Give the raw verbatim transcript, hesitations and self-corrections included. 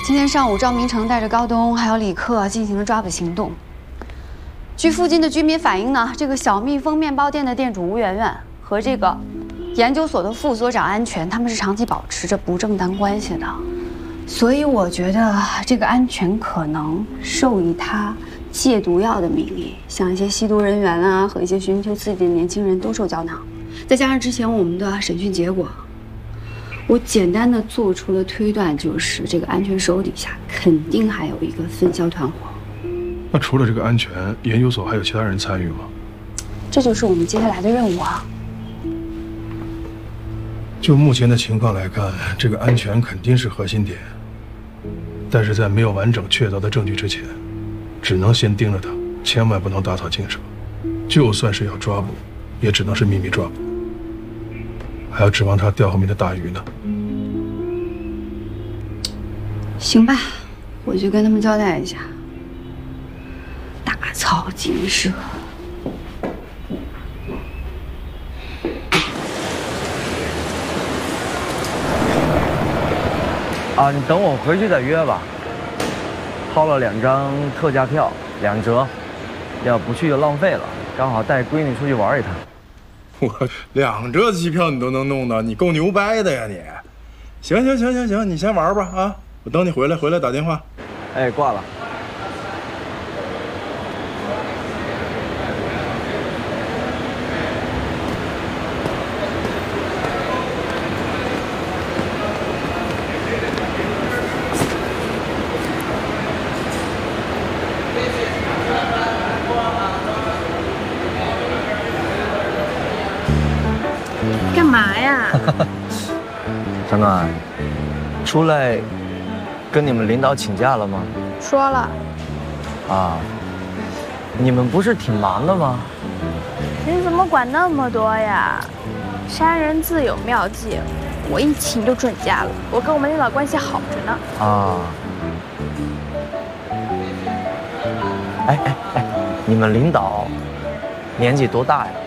今天上午，赵明诚带着高东还有李克进行了抓捕行动。据附近的居民反映呢，这个小蜜蜂面包店的店主吴媛媛和这个研究所的副所长安全，他们是长期保持着不正当关系的。所以我觉得这个安全可能授意他戒毒药的名义，向一些吸毒人员啊和一些寻求刺激的年轻人兜售胶囊。再加上之前我们的审讯结果。 我简单的做出了推断，就是这个安全手底下肯定还有一个分销团伙。 那除了这个安全，研究所还有其他人参与吗？ 这就是我们接下来的任务啊。 就目前的情况来看，这个安全肯定是核心点，但是在没有完整确凿的证据之前，只能先盯着他，千万不能打草惊蛇。就算是要抓捕，也只能是秘密抓捕。 还要指望他钓后面的大鱼呢。 行吧，我去跟他们交代一下。打草惊蛇。 啊，你等我回去再约吧。掏了两张特价票，两折，要不去就浪费了。刚好带闺女出去玩一趟。 我两折机票你都能弄到，你够牛掰的呀你！行行行行行，你先玩吧啊！我等你回来，回来打电话。 哎，挂了。 干嘛呀？ 张暖，出来跟你们领导请假了吗？ 说了。 啊，你们不是挺忙的吗？ 你怎么管那么多呀？杀人自有妙计，我一请就准假了。我跟我们领导关系好着呢。 啊。哎哎哎，你们领导年纪多大呀？